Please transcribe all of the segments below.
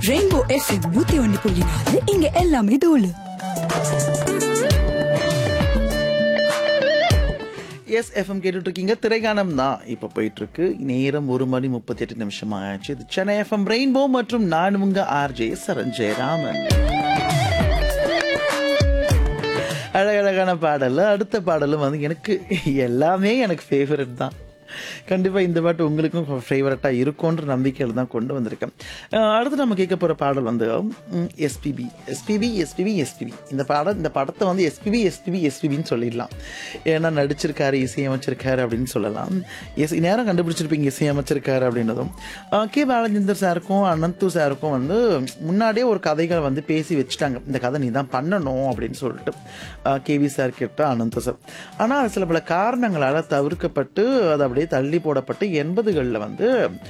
Rainbow FM 101.4 இங்க எல்லாமே தோலு. எஸ் எஃப்எம் கேட்டுட்டு இருக்கீங்க. திரைகானம் தான் இப்போ போயிட்டு இருக்கு. நேரம் 1:38 ஆயிடுச்சு. இது சென்னை எஃப்எம் ரெயின்போ மற்றும் நான் உங்க ஆர்ஜே சரஞ்சயராமன். அழகழகான பாடல். அடுத்த பாடலும் வந்து எனக்கு எல்லாமே எனக்கு ஃபேவரட் தான். கண்டிப்பாக இந்த பாட்டு உங்களுக்கும் ஃபேவரட்டாக இருக்கும்ன்ற நம்பிக்கையில் தான் கொண்டு வந்திருக்கேன். அடுத்து நம்ம கேட்க போகிற பாடல் வந்து எஸ்பிபி. இந்த படத்தை வந்து எஸ்பிபின்னு சொல்லிடலாம். ஏன்னா நடிச்சிருக்காரு, இசையமைச்சிருக்காரு அப்படின்னு சொல்லலாம். நேரம் கண்டுபிடிச்சிருப்பீங்க இசையமைச்சிருக்காரு அப்படின்னதும். கே பாலச்சந்தர் சாருக்கும் அனந்து சாருக்கும் வந்து முன்னாடியே ஒரு கதைகளை வந்து பேசி வச்சுட்டாங்க. இந்த கதை நீ தான் பண்ணணும் அப்படின்னு சொல்லிட்டு கேவி சார் கிட்ட அனந்து சார். ஆனால் அது சில பல காரணங்களால் தவிர்க்கப்பட்டு அது அப்படியே தள்ளி போடப்பட்டு 80களில் வந்து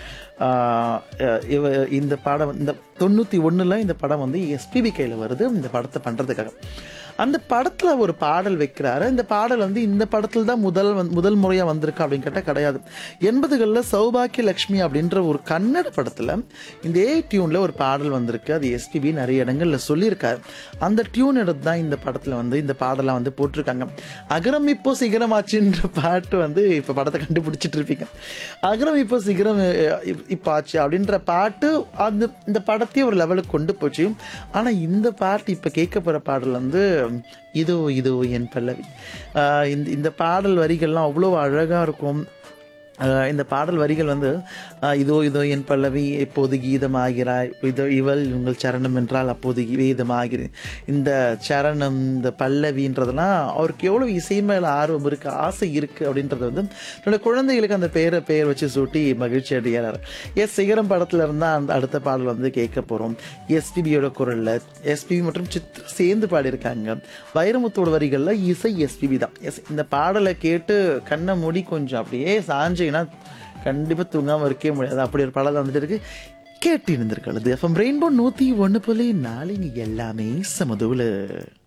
இந்த படம், இந்த 91ல் இந்த படம் வந்து எஸ்பிபி கையில் வருது இந்த படத்தை பண்ணுறதுக்காக. அந்த படத்தில் ஒரு பாடல் வைக்கிறாரு. இந்த பாடல் வந்து இந்த படத்தில் தான் முதல் முறையாக வந்திருக்கு அப்படின்னு கேட்டால் கிடையாது. 80களில் சௌபாக்கிய லக்ஷ்மி அப்படின்ற ஒரு கன்னட படத்தில் இந்த டியூனில் ஒரு பாடல் வந்திருக்கு. அது எஸ்பிபி நிறைய இடங்களில் சொல்லியிருக்காரு. அந்த டியூன் எடுத்து தான் இந்த படத்தில் வந்து இந்த பாடலை வந்து போட்டிருக்காங்க. அகரம் இப்போ சிகரமாச்சுன்ற பாட்டு வந்து இப்போ படத்தை கண்டுபிடிச்சிட்டு இருப்பீங்க. அகரம் இப்போ சிகரம் இப்போ ஆச்சு அப்படின்ற பாட்டு அந்த இந்த படத்தையே ஒரு லெவலுக்கு கொண்டு போச்சு. ஆனால் இந்த பாட்டு இப்போ கேட்க போகிற பாடல் வந்து இதோ இதோ என் பல்லவி. இந்த பாடல் வரிகள்லாம் அவ்வளோ அழகாக இருக்கும். இந்த பாடல் வரிகள் வந்து இதோ இதோ என் பல்லவி எப்போது கீதமாகிறாய், இதோ இவள் உங்கள் சரணம் என்றால் அப்போது வேதமாகிறேன். இந்த சரணம், இந்த பல்லவின்றதெல்லாம் அவருக்கு எவ்வளோ இசை மேலே ஆர்வம் இருக்குது, ஆசை இருக்குது அப்படின்றது வந்து என்னோட குழந்தைகளுக்கு அந்த பெயர் வச்சு சூட்டி மகிழ்ச்சி அடைகிறார். சிகரம் படத்தில் இருந்தால் அந்த அடுத்த பாடல் வந்து கேட்க போகிறோம். எஸ்பிபியோட குரலில் எஸ்பிபி மற்றும் சித்ரா சேர்ந்து பாடியிருக்காங்க. வைரமுத்தோட வரிகளில் இசை எஸ்பிபி தான். இந்த பாடலை கேட்டு கண்ணை மூடி கொஞ்சம் அப்படியே சாஞ்சு கண்டிப்பா தூங்காம இருக்கவே முடியாது. அப்படி ஒரு படம் வந்துட்டு இருக்கு. கேட்டு இருந்திருக்கிறது எஃப்எம் ரெயின்போ 101.4 எல்லாமே சமதூல.